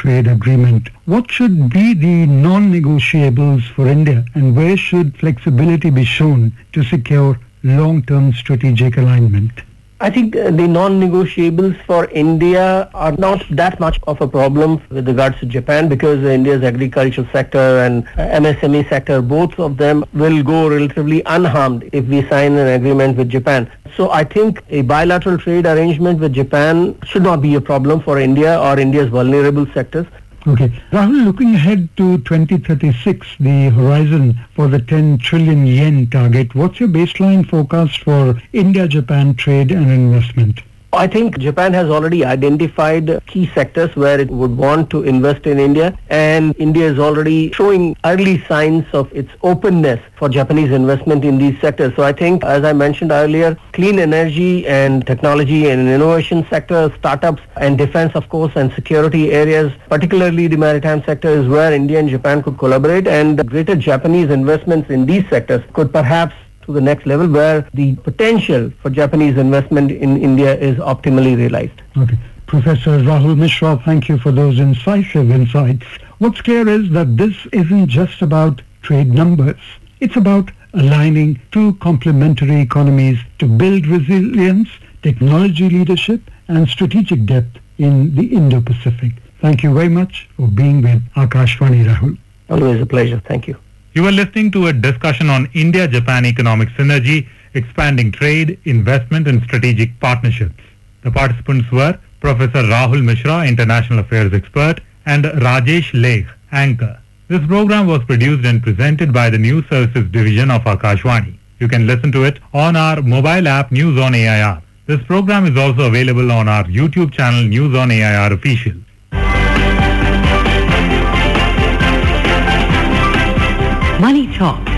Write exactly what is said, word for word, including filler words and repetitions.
trade agreement. What should be the non-negotiables for India, and where should flexibility be shown to secure long-term strategic alignment? I think uh, the non-negotiables for India are not that much of a problem with regards to Japan, because India's agricultural sector and uh, M S M E sector, both of them will go relatively unharmed if we sign an agreement with Japan. So I think a bilateral trade arrangement with Japan should not be a problem for India or India's vulnerable sectors. Okay. Rahul, looking ahead to twenty thirty-six, the horizon for the ten trillion yen target, what's your baseline forecast for India-Japan trade and investment? I think Japan has already identified key sectors where it would want to invest in India, and India is already showing early signs of its openness for Japanese investment in these sectors. So I think, as I mentioned earlier, clean energy and technology and innovation sector, startups and defense, of course, and security areas, particularly the maritime sector, is where India and Japan could collaborate, and the greater Japanese investments in these sectors could perhaps to the next level, where the potential for Japanese investment in India is optimally realized. Okay. Professor Rahul Mishra, thank you for those incisive insights. What's clear is that this isn't just about trade numbers. It's about aligning two complementary economies to build resilience, technology leadership, and strategic depth in the Indo-Pacific. Thank you very much for being with Akashvani, Rahul. Always a pleasure. Thank you. You are listening to a discussion on India-Japan economic synergy, expanding trade, investment and strategic partnerships. The participants were Professor Rahul Mishra, International Affairs expert, and Rajesh Legh, anchor. This program was produced and presented by the News Services Division of Akashvani. You can listen to it on our mobile app News on A I R. This program is also available on our YouTube channel News on A I R Official. Money Talk